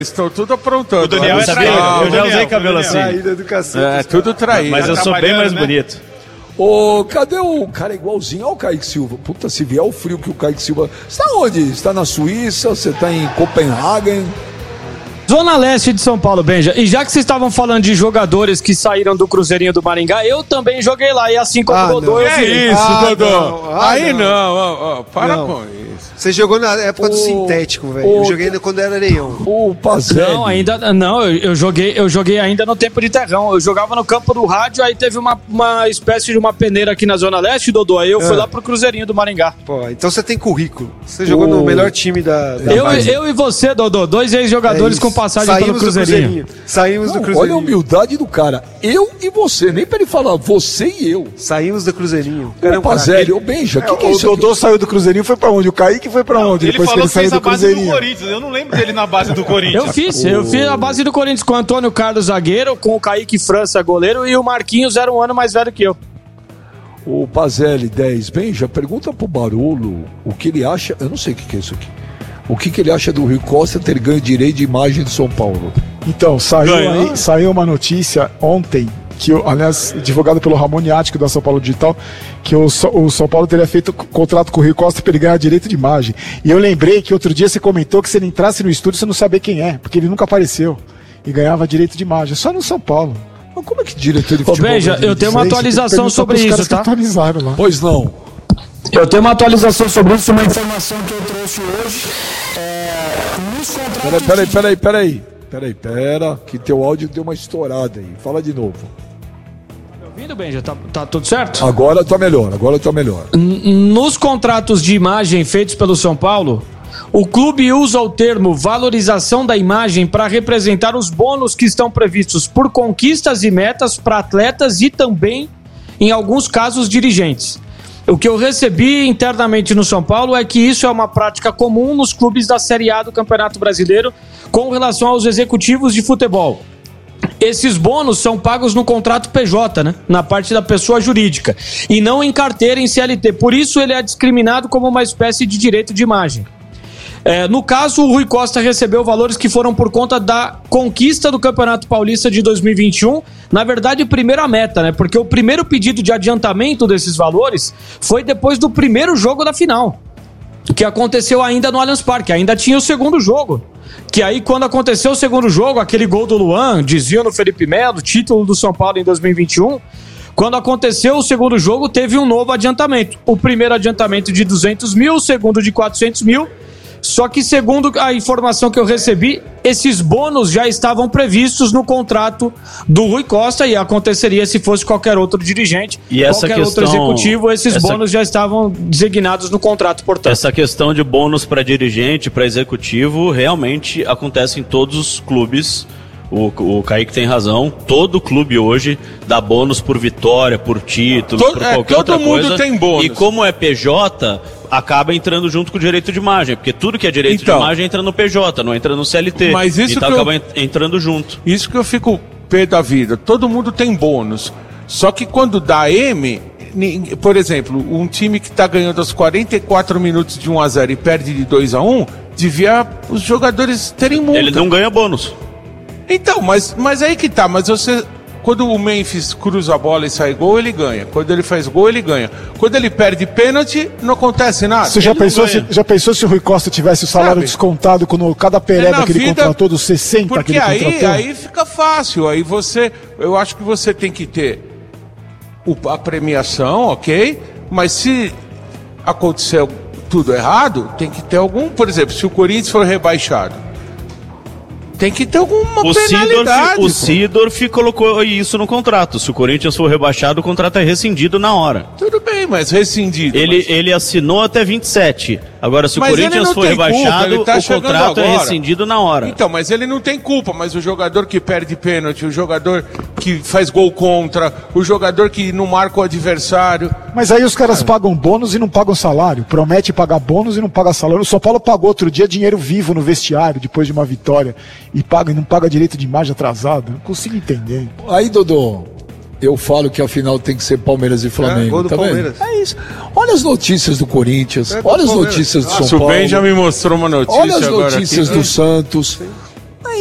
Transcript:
Estão tudo aprontando. O Daniel é traíra. Eu já usei cabelo assim. Traíra do cacete. Tudo traíra. Mas eu sou bem mais bonito. Ô, cadê o cara igualzinho ao Kaique Silva? Puta, se vier o frio que o Kaique Silva... Você tá onde? Você tá na Suíça? Você tá em Copenhagen? Zona Leste de São Paulo, Benja. E já que vocês estavam falando de jogadores que saíram do Cruzeirinho do Maringá, eu também joguei lá. E assim como o Dodô, eu vi. É isso, Dodô. Aí não. Para com isso. Você jogou na época do sintético, velho. Eu joguei quando era areião. O Pazelli. Não, ainda não. Eu joguei ainda no tempo de terrão. Eu jogava no campo do rádio, aí teve uma espécie de uma peneira aqui na Zona Leste, Dodô. Aí eu fui lá pro Cruzeirinho do Maringá. Pô, então você tem currículo. Você jogou no melhor time da eu e você, Dodô, dois ex-jogadores com passagem pelo Cruzeirinho. Saímos do Cruzeirinho. Olha a humildade do cara. Eu e você. Nem pra ele falar você e eu. Saímos do Cruzeirinho. O Pazelli, o Benja. Que é isso? O Dodô saiu do Cruzeirinho, foi pra onde? O Kaique foi pra onde? Ele Depois falou que ele saiu do Cruzeirinho. Do Corinthians. Eu não lembro dele na base do Corinthians. Eu fiz a base do Corinthians com o Antônio Carlos zagueiro, com o Kaique França goleiro e o Marquinhos era um ano mais velho que eu. O Pazelli 10. Benja, pergunta pro Barolo o que ele acha. Eu não sei o que é isso aqui. O que ele acha do Rui Costa ter ganho direito de imagem de São Paulo? Então, saiu uma notícia ontem, aliás, divulgado pelo Ramon Ático da São Paulo Digital, que o São Paulo teria feito contrato com o Rui Costa para ele ganhar direito de imagem. E eu lembrei que outro dia você comentou que se ele entrasse no estúdio você não sabia quem é, porque ele nunca apareceu e ganhava direito de imagem, só no São Paulo. Mas como é que diretor de futebol... Ô, Benja, eu tenho uma atualização sobre isso, tá? Lá. Pois não. Eu tenho uma atualização sobre isso, uma informação que eu trouxe hoje. Peraí, que teu áudio deu uma estourada aí. Fala de novo. Tá me ouvindo, Benja? Tá tudo certo? Agora tá melhor. Nos contratos de imagem feitos pelo São Paulo, o clube usa o termo valorização da imagem para representar os bônus que estão previstos por conquistas e metas para atletas e também, em alguns casos, dirigentes. O que eu recebi internamente no São Paulo é que isso é uma prática comum nos clubes da Série A do Campeonato Brasileiro com relação aos executivos de futebol. Esses bônus são pagos no contrato PJ, né? Na parte da pessoa jurídica, e não em carteira em CLT. Por isso ele é discriminado como uma espécie de direito de imagem. No caso, o Rui Costa recebeu valores que foram por conta da conquista do Campeonato Paulista de 2021. Na verdade, primeira meta, né? Porque o primeiro pedido de adiantamento desses valores foi depois do primeiro jogo da final, que aconteceu ainda no Allianz Parque. Ainda tinha o segundo jogo. Que aí, quando aconteceu o segundo jogo, aquele gol do Luan, desvio no Felipe Melo, título do São Paulo em 2021... Quando aconteceu o segundo jogo, teve um novo adiantamento. O primeiro adiantamento de 200 mil, o segundo de 400 mil. Só que, segundo a informação que eu recebi, esses bônus já estavam previstos no contrato do Rui Costa e aconteceria se fosse qualquer outro dirigente, e qualquer outro executivo, esses bônus já estavam designados no contrato, portanto. Essa questão de bônus para dirigente, para executivo, realmente acontece em todos os clubes. O Kaique tem razão, todo clube hoje dá bônus por vitória, por título, por qualquer outra coisa. Todo mundo tem bônus. E como é PJ, acaba entrando junto com o direito de imagem, porque tudo que é direito de imagem entra no PJ, não entra no CLT. Mas isso então acaba entrando junto. Isso que eu fico pé da vida, todo mundo tem bônus. Só que quando dá M, por exemplo, um time que está ganhando aos 44 minutos de 1-0 e perde de 2-1, devia os jogadores terem multa. Ele não ganha bônus. Então, mas aí que tá, quando o Memphis cruza a bola e sai gol, ele ganha. Quando ele faz gol, ele ganha. Quando ele perde pênalti, não acontece nada. Você já pensou se o Rui Costa tivesse o salário descontado com cada pereba que ele contratou, dos 60 que ele contratou? Porque aí fica fácil. Aí eu acho que você tem que ter a premiação, ok? Mas se aconteceu tudo errado, tem que ter algum... Por exemplo, se o Corinthians for rebaixado, tem que ter alguma penalidade. O Sidorf colocou isso no contrato. Se o Corinthians for rebaixado, o contrato é rescindido na hora. Tudo bem, mas rescindido. Ele assinou até 27. Agora, se o Corinthians for rebaixado, o contrato é rescindido na hora. Então, mas ele não tem culpa. Mas o jogador que perde pênalti, o jogador que faz gol contra, o jogador que não marca o adversário... Mas aí os caras pagam bônus e não pagam salário. Promete pagar bônus e não paga salário. O São Paulo pagou outro dia dinheiro vivo no vestiário, depois de uma vitória. E não paga direito de imagem atrasado. Não consigo entender. Aí, Dodô, eu falo que a final tem que ser Palmeiras e Flamengo. Gol do Palmeiras. É isso. Olha as notícias do Corinthians. Olha as notícias do São Paulo. O Ben já me mostrou uma notícia. Olha as notícias do Santos. Sim.